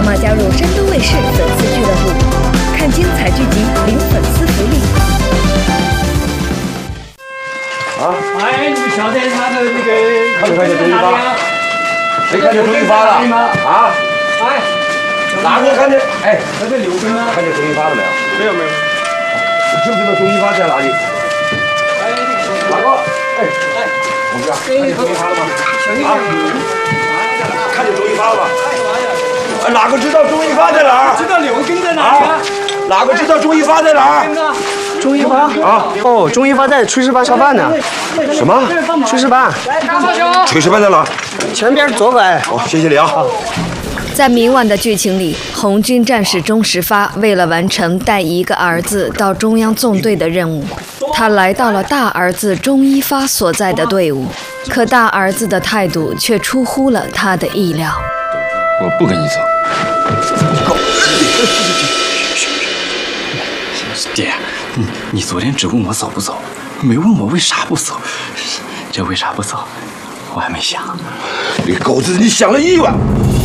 扫码加入山东卫视粉丝俱乐部，看精彩剧集，领粉丝福利。 啊！ 哎，你们晓得他的那个看见周一发？谁看见周一发了？啊！ 哎， 哪个看见？哎， 那个刘根啊， 看见周一发了没有？ 没有没有。 你知不知道周一发在哪里？ 哎， 哪个？哎，我们家看见周一发了吗？啊！看见周一发了吗？哪个知道周一发在哪儿？ 知道刘根在哪里啊？ 哪个知道周一发在哪儿？ 周一发啊！ 哦，周一发在炊事班上班呢。 什么？ 炊事班？ 炊事班在哪？ 前边左拐。 哦，谢谢你啊。 在明晚的剧情里，红军战士钟时发为了完成带一个儿子到中央纵队的任务，他来到了大儿子钟一发所在的队伍，可大儿子的态度却出乎了他的意料。 我不跟你走。爹，你昨天只问我走不走，没问我为啥不走。这为啥不走，我还没想。 你狗子，你想了1晚。